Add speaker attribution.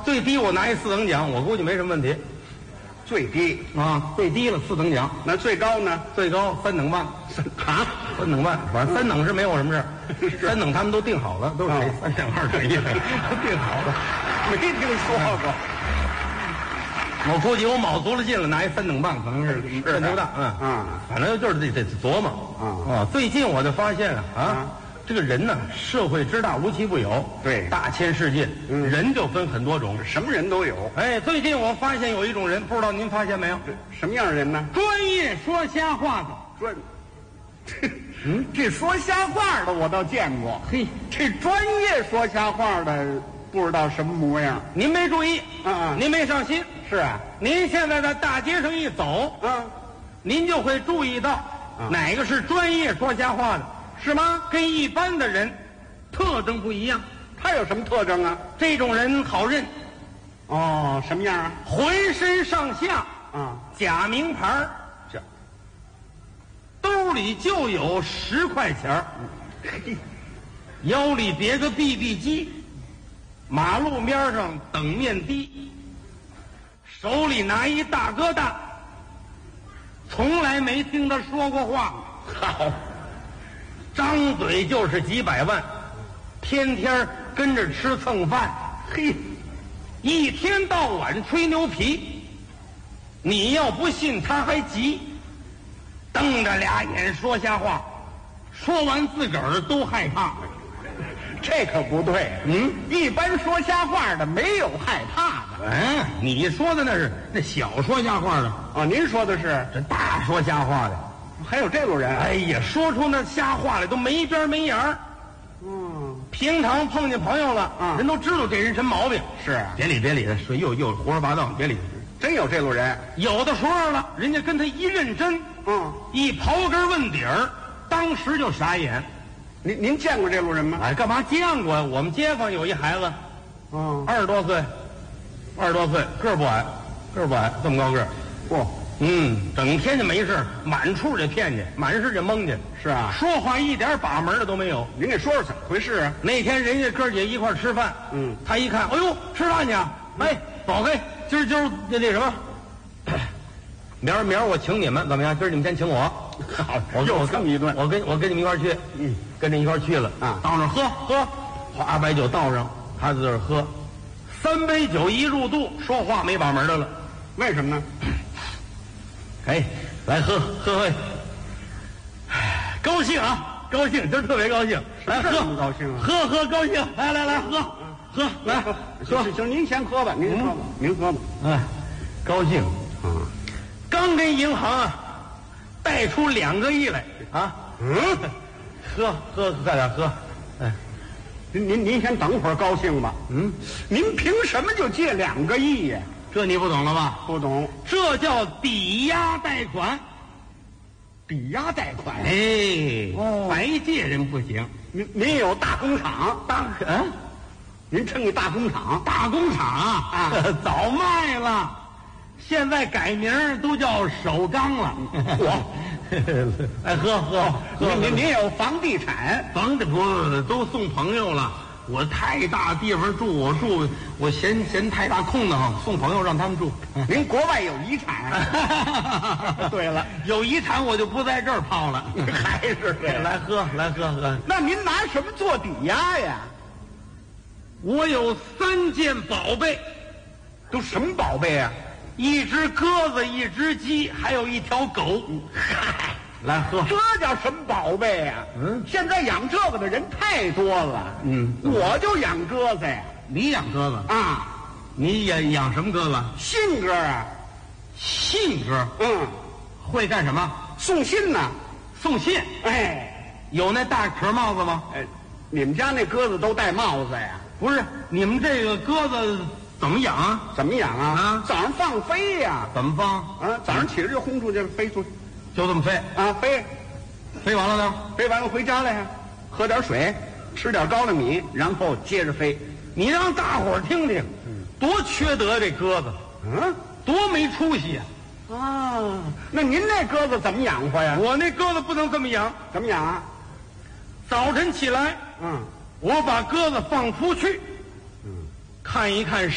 Speaker 1: 最低我拿一4等奖，我估计没什么问题。
Speaker 2: 最低
Speaker 1: 啊，最低了4等奖，
Speaker 2: 那最高呢？
Speaker 1: 最高3等半。
Speaker 2: 啊
Speaker 1: ，3等半，反正3等是没有什么事3等他们都定好了，都是谁3等2等1等，都定好了。
Speaker 2: 没听说过。
Speaker 1: 我估计我卯足了劲了，拿一3等半，可能是这牛大。反正就是得琢磨。最近我就发现这个人呢，社会之大无奇不有，
Speaker 2: 对，
Speaker 1: 大千世界，人就分很多种，
Speaker 2: 什么人都有。
Speaker 1: 哎，最近我发现有一种人，不知道您发现没有？
Speaker 2: 什么样的人呢？
Speaker 1: 专业说瞎话的。
Speaker 2: 这说瞎话的我倒见过。
Speaker 1: 嘿，
Speaker 2: 这专业说瞎话的不知道什么模样。
Speaker 1: 您没注意，您没上心。
Speaker 2: 是啊，
Speaker 1: 您现在在大街上一走，您就会注意到哪个是专业说瞎话的，是吗？跟一般的人特征不一样。
Speaker 2: 他有什么特征啊？
Speaker 1: 这种人好认。
Speaker 2: 哦，什么样啊？
Speaker 1: 浑身上下假名牌，
Speaker 2: 这
Speaker 1: 兜里就有10块钱，腰里别个 BB 机，马路边上等面的，手里拿一大疙瘩，从来没听他说过话。
Speaker 2: 好，
Speaker 1: 张嘴就是几百万，天天跟着吃蹭饭，
Speaker 2: 嘿，
Speaker 1: 一天到晚吹牛皮。你要不信他还急，瞪着俩眼说瞎话，说完自个儿都害怕。
Speaker 2: 这可不对。一般说瞎话的没有害怕的。
Speaker 1: 你说的那是那小说瞎话的
Speaker 2: 啊，您说的是
Speaker 1: 这大说瞎话的，
Speaker 2: 还有这种人。
Speaker 1: 哎呀，说出那瞎话来都没边没眼儿。平常碰见朋友了，人都知道这人什么毛病。
Speaker 2: 是啊，
Speaker 1: 别理他，说又胡说八道，别理他。
Speaker 2: 真有这种人。
Speaker 1: 有的时候了，人家跟他一认真，一刨根问底儿，当时就傻眼。
Speaker 2: 您见过这种人吗？
Speaker 1: 哎，干嘛见过呀？我们街坊有一孩子，20多岁，个儿不矮，这么高个儿。整天就没事，满处就骗去，满世界蒙去。
Speaker 2: 是啊，
Speaker 1: 说话一点把门的都没有。
Speaker 2: 您给说说怎么回事啊？
Speaker 1: 那天人家哥姐一块吃饭，他一看，哎呦，吃饭去啊！哎，走开，今儿那什么，明儿我请你们，怎么样？今儿你们先请我。
Speaker 2: 好，又这么一顿。
Speaker 1: 我跟你们一块儿去，跟着一块儿去了到那儿喝，花白酒倒上，他在这儿喝，3杯酒一入肚，说话没把门的了。
Speaker 2: 为什么呢？
Speaker 1: 哎，来喝，高兴啊，高兴，今儿特别高兴，来喝，
Speaker 2: 高兴啊，
Speaker 1: 喝高兴，来喝，来喝，
Speaker 2: 行，您先喝吧，您喝吧。
Speaker 1: 哎，高兴刚跟银行贷出2个亿来喝，再点喝。哎，
Speaker 2: 您先等会儿，高兴吧。您凭什么就借2个亿呀？
Speaker 1: 这你不懂了吧？
Speaker 2: 不懂，
Speaker 1: 这叫抵押贷款。
Speaker 2: 抵押贷款。
Speaker 1: 白借人不行。
Speaker 2: 您有大工厂，您撑一大工厂，
Speaker 1: 早卖了，现在改名都叫首钢了。哎，喝，
Speaker 2: 您有房地产，
Speaker 1: 房子不都送朋友了？我太大地方住，我嫌太大空的送朋友让他们住。
Speaker 2: 您国外有遗产。对了，
Speaker 1: 有遗产我就不在这儿泡了。
Speaker 2: 还是这
Speaker 1: 来喝。
Speaker 2: 那您拿什么做抵押呀？
Speaker 1: 我有3件宝贝。
Speaker 2: 都什么宝贝啊
Speaker 1: ？1只鸽子，1只鸡，还有1条狗。
Speaker 2: 嗨，
Speaker 1: 来喝。
Speaker 2: 这叫什么宝贝啊？现在养这个的人太多了。我就养鸽子呀。
Speaker 1: 你养鸽子啊？你养什么鸽子？
Speaker 2: 信鸽啊。
Speaker 1: 信鸽？会干什么？
Speaker 2: 送信呢。
Speaker 1: 送信？
Speaker 2: 哎，
Speaker 1: 有那大壳帽子吗？
Speaker 2: 你们家那鸽子都戴帽子呀？
Speaker 1: 不是，你们这个鸽子怎么养啊？
Speaker 2: 怎么养啊？早上放飞呀。
Speaker 1: 怎么放？
Speaker 2: 早上起来就轰出去，飞出去，
Speaker 1: 就这么飞飞完了呢？
Speaker 2: 飞完了回家来呀，喝点水，吃点高粱米，然后接着飞。
Speaker 1: 你让大伙儿听听，多缺德这鸽子，多没出息
Speaker 2: 啊！那您那鸽子怎么养活呀？
Speaker 1: 我那鸽子不能这么养。
Speaker 2: 怎么养啊？
Speaker 1: 早晨起来，我把鸽子放出去，看一看